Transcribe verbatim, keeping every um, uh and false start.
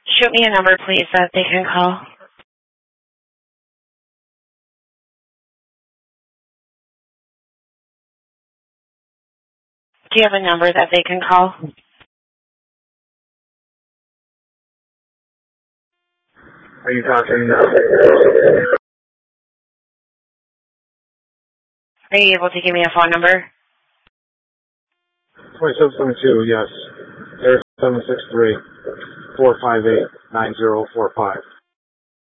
Shoot me a number, please, that they can call. Do you have a number that they can call? Are you talking? Are you able to give me a phone number? twenty-seven seventy-two, yes. Area seven six three, four five eight, nine zero four five.